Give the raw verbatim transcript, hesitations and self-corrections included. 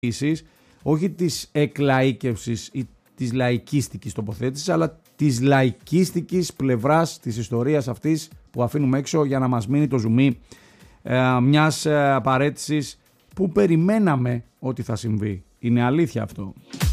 όχι της εκλαΐκευσης ή της λαϊκίστικης τοποθέτησης, αλλά της λαϊκίστικης πλευράς της ιστορίας αυτής που αφήνουμε έξω για να μας μείνει το ζουμί ε, μιας ε, παρέτησης που περιμέναμε ότι θα συμβεί. Είναι αλήθεια αυτό.